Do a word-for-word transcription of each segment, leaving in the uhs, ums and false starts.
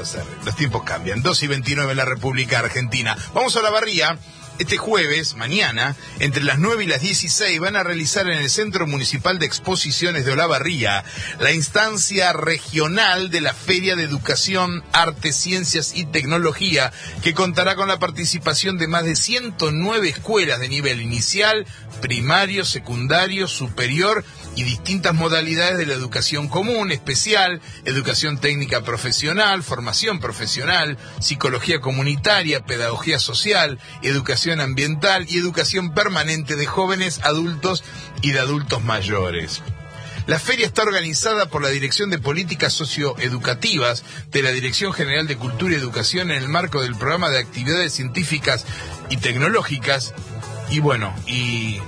hacer? Los tiempos cambian. dos y veintinueve en la República Argentina. Vamos a Olavarría. Este jueves, mañana, entre las nueve y las dieciséis, van a realizar en el Centro Municipal de Exposiciones de Olavarría la instancia regional de la Feria de Educación, Arte, Ciencias y Tecnología, que contará con la participación de más de ciento nueve escuelas de nivel inicial, primario, secundario, superior y distintas modalidades de la educación común, especial, educación técnica profesional, formación profesional, psicología comunitaria, pedagogía social, educación ambiental y educación permanente de jóvenes, adultos y de adultos mayores. La feria está organizada por la Dirección de Políticas Socioeducativas de la Dirección General de Cultura y Educación en el marco del programa de actividades científicas y tecnológicas. Y bueno, y...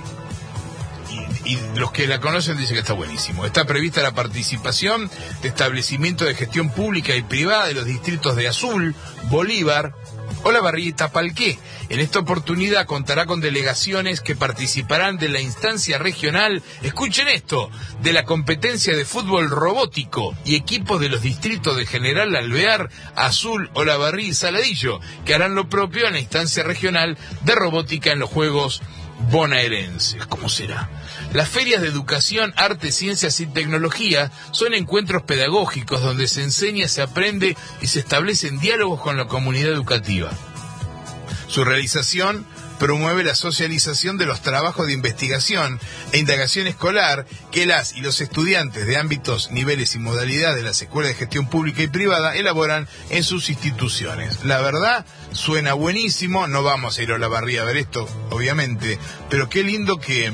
y los que la conocen dicen que está buenísimo. Está prevista la participación de establecimientos de gestión pública y privada de los distritos de Azul, Bolívar, Olavarría y Tapalqué. En esta oportunidad contará con delegaciones que participarán de la instancia regional, escuchen esto, de la competencia de fútbol robótico y equipos de los distritos de General Alvear, Azul, Olavarría y Saladillo, que harán lo propio en la instancia regional de robótica en los Juegos bonaerenses. ¿Cómo será? Las ferias de educación, arte, ciencias y tecnología son encuentros pedagógicos donde se enseña, se aprende y se establecen diálogos con la comunidad educativa. Su realización promueve la socialización de los trabajos de investigación e indagación escolar que las y los estudiantes de ámbitos, niveles y modalidades de las escuelas de gestión pública y privada elaboran en sus instituciones. La verdad, suena buenísimo, no vamos a ir a Olavarría a ver esto, obviamente, pero qué lindo que...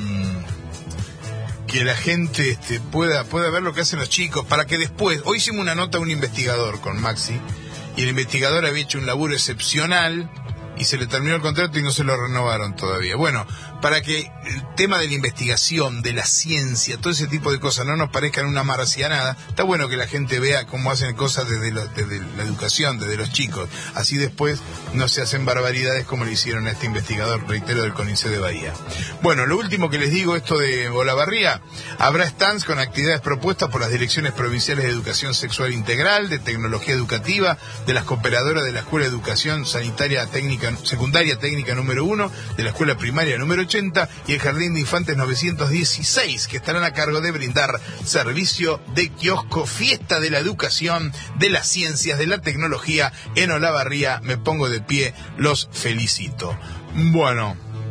que la gente este, pueda, pueda ver lo que hacen los chicos, para que después... Hoy hicimos una nota a un investigador con Maxi, y el investigador había hecho un laburo excepcional, y se le terminó el contrato y no se lo renovaron todavía. Bueno, para que el tema de la investigación, de la ciencia, todo ese tipo de cosas no nos parezcan una marcianada, está bueno que la gente vea cómo hacen cosas desde, lo, desde la educación, desde los chicos. Así después no se hacen barbaridades como le hicieron a este investigador, reitero, del CONICET de Bahía. Bueno, lo último que les digo, esto de Olavarría, habrá stands con actividades propuestas por las direcciones provinciales de educación sexual integral, de tecnología educativa, de las cooperadoras de la Escuela de Educación Sanitaria Técnica Secundaria Técnica número uno, de la Escuela Primaria número ochenta y el Jardín de Infantes novecientos dieciséis, que estarán a cargo de brindar servicio de kiosco, fiesta de la educación, de las ciencias, de la tecnología en Olavarría. Me pongo de pie, los felicito. Bueno,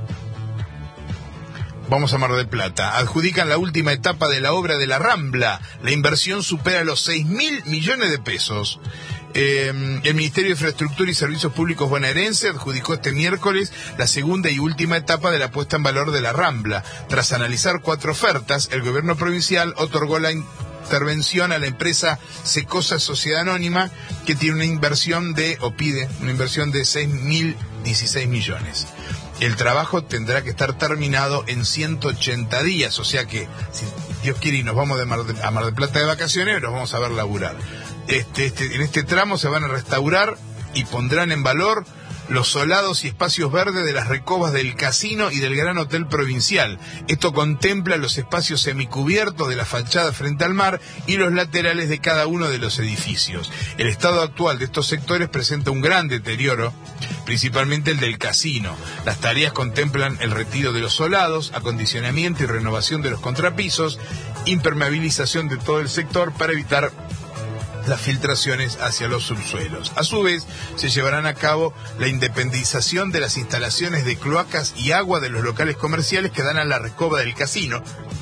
vamos a Mar del Plata. Adjudican la última etapa de la obra de la Rambla. La inversión supera los seis mil millones de pesos. Eh, el Ministerio de Infraestructura y Servicios Públicos bonaerense adjudicó este miércoles la segunda y última etapa de la puesta en valor de la Rambla. Tras analizar cuatro ofertas, el gobierno provincial otorgó la intervención a la empresa Secosa Sociedad Anónima, que tiene una inversión de, o pide, una inversión de seis mil dieciséis millones. El trabajo tendrá que estar terminado en ciento ochenta días, o sea que, si Dios quiere y nos vamos de Mar de, a Mar del Plata de vacaciones, nos vamos a ver laburar. Este, este, en este tramo se van a restaurar y pondrán en valor los solados y espacios verdes de las recobas del casino y del Gran Hotel Provincial. Esto contempla los espacios semicubiertos de la fachada frente al mar y los laterales de cada uno de los edificios. El estado actual de estos sectores presenta un gran deterioro, principalmente el del casino. Las tareas contemplan el retiro de los solados, acondicionamiento y renovación de los contrapisos, impermeabilización de todo el sector para evitar las filtraciones hacia los subsuelos. A su vez, se llevarán a cabo la independización de las instalaciones de cloacas y agua de los locales comerciales que dan a la recoba del casino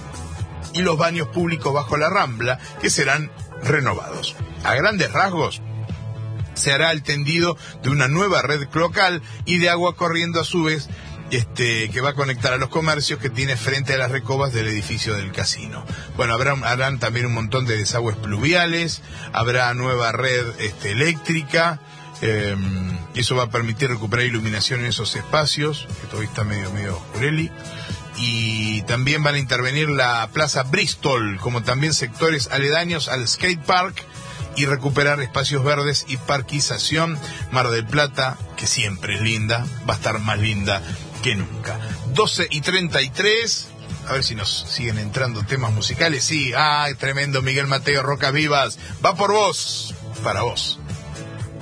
y los baños públicos bajo la Rambla, que serán renovados. A grandes rasgos, se hará el tendido de una nueva red cloacal y de agua corriendo a su vez, Este, que va a conectar a los comercios que tiene frente a las recobas del edificio del casino. Bueno, habrá, harán también un montón de desagües pluviales, habrá nueva red este, eléctrica, eh, eso va a permitir recuperar iluminación en esos espacios, que todavía está medio, medio oscureli, y también van a intervenir la Plaza Bristol, como también sectores aledaños al skate park, y recuperar espacios verdes y parquización. Mar del Plata, que siempre es linda, va a estar más linda que nunca. doce y treinta y tres, a ver si nos siguen entrando temas musicales. Sí, ay, tremendo, Miguel Mateo, Rocas Vivas, va por vos, para vos.